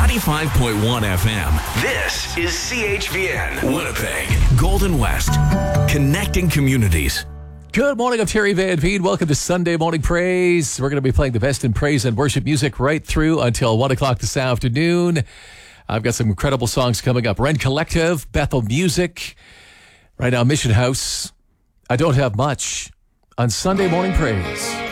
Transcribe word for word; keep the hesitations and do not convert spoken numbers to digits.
ninety-five point one F M. This is C H V N, Winnipeg, Golden West, connecting communities. Good morning, I'm Terry Van Veen. Welcome to Sunday Morning Praise. We're going to be playing the best in praise and worship music right through until one o'clock this afternoon. I've got some incredible songs coming up. Ren Collective, Bethel Music, right now Mission House. I Don't Have Much on Sunday Morning Praise.